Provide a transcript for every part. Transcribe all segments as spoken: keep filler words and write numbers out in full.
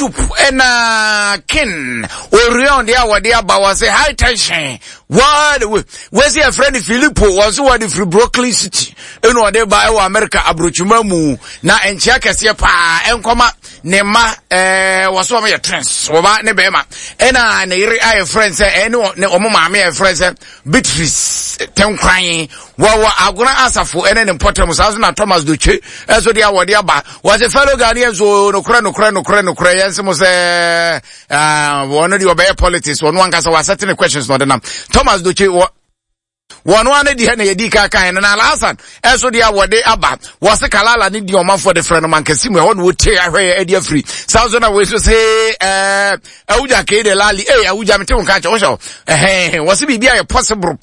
soup ena kin Orion dia wadia ba was a high tension. What where's your friend Filippo was what if Brooklyn City eno de ba e America abrochumamu na enchia kese pa enkoma nema eh waso ma trends oba ne be ma ena na ire aye friends eno ne omo ma me friends Beatrice tenkran wawa aguna asafo ene ne potom so na Thomas Doche eso dia wode aba was a fellow Ghanaian so no kra no kra no kra no kra yense mo say ah one di obey politics one one kasa was certain questions no dem Thomas Doche one one di na yedi ka kan na Alhassan eso dia wode aba was kalala ni di oman for the friend man kasimu e won wo tie ahwe e dia free thousand we so say eh awuja ke de lali eh awuja mete won ka che wo so eh was bibia e possible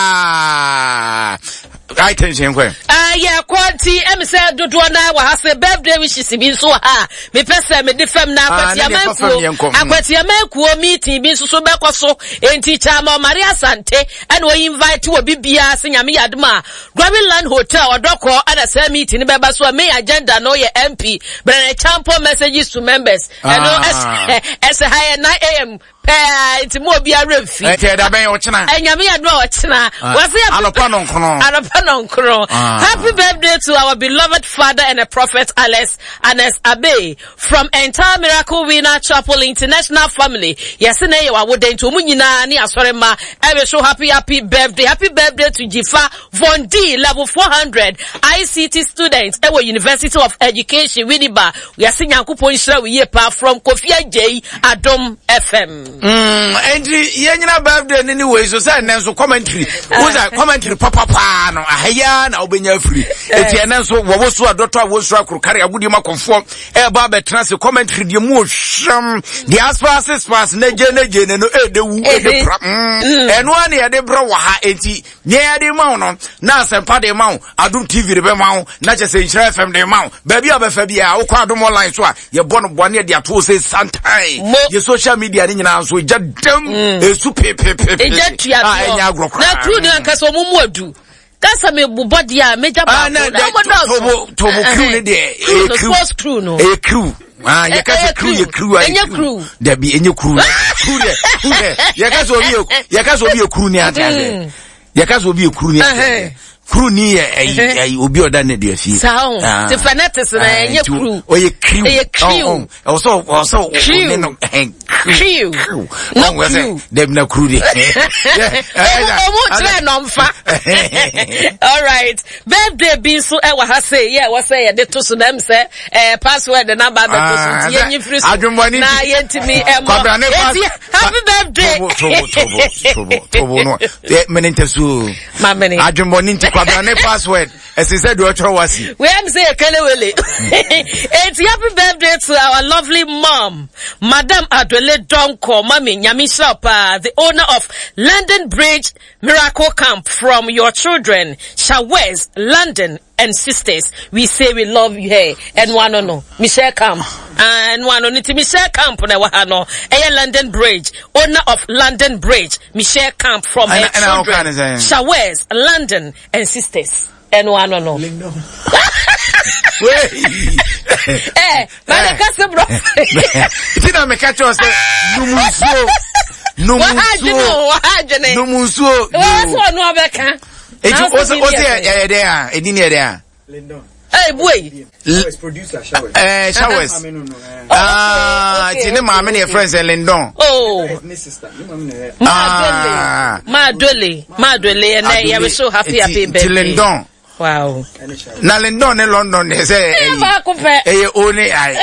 pa I tension kwe ah yeah quality em say dodo na wa ha say birthday wishes bi so ha me pese me defam na akwati amanku akwati amanku meeting bi so so be kwaso enti chama Maria Sante and we invite we bibia se nyame yadoma Graviland Hotel odoko ada say meeting be ba so me agenda no ye M P but champo messages to members and no as high nine a m eh it's more be a refi eh da ben o china nyame yadoma o china was alopa no nkono. Happy birthday to our beloved father and a prophet Alex Anes Abe from entire Miracle Winner Chapel International family. Yes, na ye wa woden to munyina ni asore ma e show happy happy birthday. Happy birthday to Jifa Von D level four hundred I C T students at University of Education Winneba. We are sing Yankopon Shira we ye pa from Kofi J Adom F M. Mm and ye nyina birthday anyway so say na so commentary. Who's that commentary papa pa no ahya na obenya free eti ene so wo so adoto a wo so akrokare agudi makonfo e ba betra se commentary de mu hwam the aspas pass na je na je no e de wu e de pra eno ane ye de bro wa ha eti nye ye de ma no na sempa de ma Adum T V de be ma na che se Nhyira F M de ma ba bia be fa bia wo kwa Adum online so a ye bono bone de ato se santai ye social media ni nyina so jadam e su pepepe e jatua enya agrokra na true ni anka so mumu adu kasa me bubodi a meja ba tobo tobo crew ne de e sports crew no e crew ah ye kasa crew ye crew ai crew da bi enye crew crew de ye kasa obi ye kasa obi crew ni ata ye kasa obi crew ni ata crew ni ai obi oda ne de afi sao the fanatics na enye crew o ye crew e crew o so o so crew no crew no we say dem na crew de all right birthday be so e wa ha say yeah what say they to so dem say eh password the number be to so tie nyi free na yentimi e mo happy birthday tobo tobo tobo no me ntesu ma me adwumboni nti kwabrane password as he said what wasi we am say kelewele it's happy birthday to our lovely mom Madam Adwele Donko Mami Nyami Shapa, the owner of London Bridge Miracle Camp. From your children Shawes London and sisters, we say we love you. Hey, and one no Michelle Camp and one on it Michelle Camp na wahano eh London Bridge, owner of London Bridge Michelle Camp from her and, children and Shawes London and sisters and one no eh but the bro tina me catch us numuso numuso numuso so no abeka eju oso oso e de a edini e de a Lindon eh boy Shawes producer Shawes eh Shawes ah tini mama ne friends Lindon oh my sister my mama ma dole ma dole and I am so happy happy birthday Lindon. Wow. Na London in London they say eh only I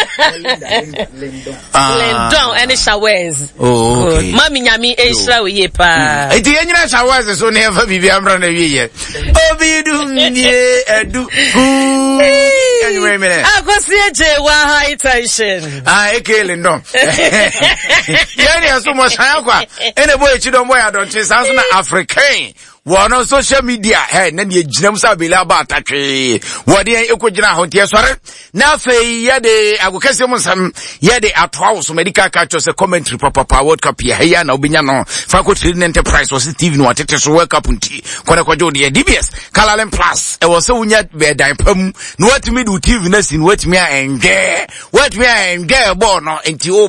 London and Shawes. Oh okay. Mami nyami Esra we pa. Eti enyina Shawes so na efa bibi amra na wiye. Obi du nye edu. Anyway me. Akosi eje wa high tension. Ah eke London. Yani aso mo san kwa. Ene boy chido boy adonche sanso na African. One on social media, hey, na ye jinam sa bila ba atakwe. Wadi en ekojina ho tie sore. Na fe ye de agokese mo sam ye de atwa so medical catch us commentary papa pa World Cup ye ya na obinya no. Faculty Enterprise was T V no atete so World Cup nti. Kwana kwajo de D B S Kalalen Plus. E was so unya be dan pam. No watimi do T V na sin watimi a enje. Watimi a enje bo no nti